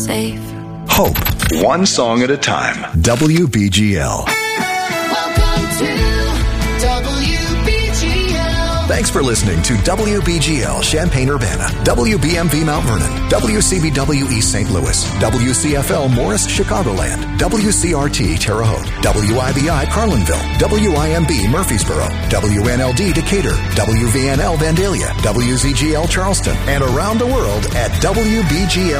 safe. Hope. One song at a time. WBGL. Welcome to WBGL. Thanks for listening to WBGL Champaign-Urbana, WBMV Mount Vernon, WCBW East St. Louis, WCFL Morris Chicagoland, WCRT Terre Haute, WIBI Carlinville, WIMB Murfreesboro, WNLD Decatur, WVNL Vandalia, WZGL Charleston, and around the world at WBGL